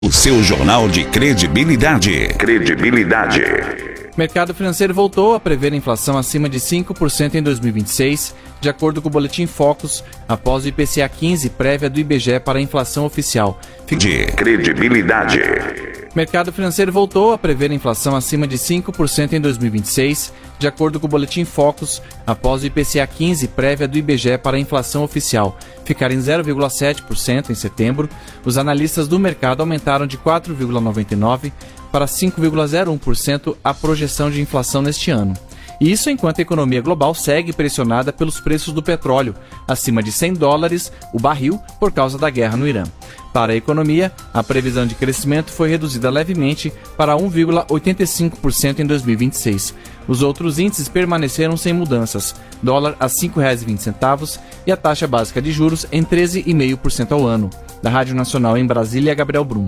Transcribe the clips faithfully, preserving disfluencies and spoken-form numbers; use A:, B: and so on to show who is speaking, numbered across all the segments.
A: O seu jornal de credibilidade. Credibilidade.
B: Mercado financeiro voltou a prever a inflação acima de cinco por cento em dois mil e vinte e seis, de acordo com o Boletim Focus, após o I P C A quinze prévia do I B G E para a inflação oficial.
A: De credibilidade.
B: Mercado financeiro voltou a prever a inflação acima de cinco por cento em dois mil e vinte e seis, de acordo com o Boletim Focus, após o I P C A quinze prévia do I B G E para a inflação oficial ficar em zero vírgula sete por cento em setembro. Os analistas do mercado aumentaram de quatro vírgula noventa e nove por cento para cinco vírgula zero um por cento a projeção de inflação neste ano. E isso enquanto a economia global segue pressionada pelos preços do petróleo, acima de cem dólares o barril por causa da guerra no Irã. Para a economia, a previsão de crescimento foi reduzida levemente para um vírgula oitenta e cinco por cento em dois mil e vinte e seis. Os outros índices permaneceram sem mudanças, dólar a cinco reais e vinte centavos e a taxa básica de juros em treze vírgula cinco por cento ao ano. Da Rádio Nacional em Brasília, Gabriel Brum.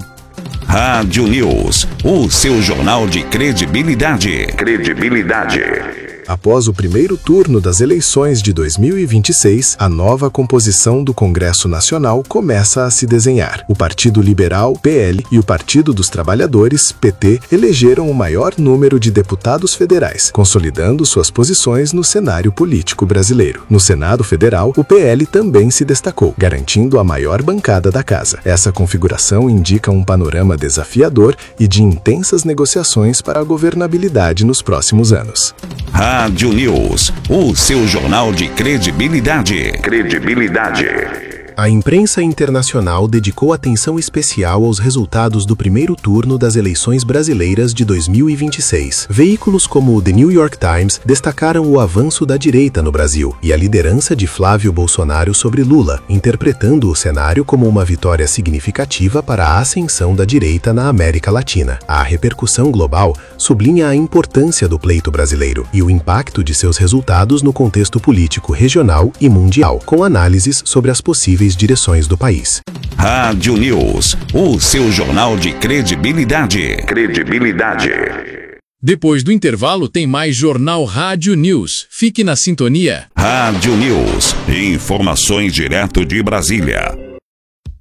A: Rádio News, o seu jornal de credibilidade. Credibilidade.
C: Após o primeiro turno das eleições de dois mil e vinte e seis, a nova composição do Congresso Nacional começa a se desenhar. O Partido Liberal, P L, e o Partido dos Trabalhadores, P T, elegeram o maior número de deputados federais, consolidando suas posições no cenário político brasileiro. No Senado Federal, o P L também se destacou, garantindo a maior bancada da casa. Essa configuração indica um panorama desafiador e de intensas negociações para a governabilidade nos próximos anos.
A: Rádio News, o seu jornal de credibilidade. Credibilidade.
C: A imprensa internacional dedicou atenção especial aos resultados do primeiro turno das eleições brasileiras de dois mil e vinte e seis. Veículos como o The New York Times destacaram o avanço da direita no Brasil e a liderança de Flávio Bolsonaro sobre Lula, interpretando o cenário como uma vitória significativa para a ascensão da direita na América Latina. A repercussão global sublinha a importância do pleito brasileiro e o impacto de seus resultados no contexto político regional e mundial, com análises sobre as possíveis direções do país.
A: Rádio News, o seu jornal de credibilidade. Credibilidade.
D: Depois do intervalo tem mais Jornal Rádio News. Fique na sintonia.
A: Rádio News, informações direto de Brasília.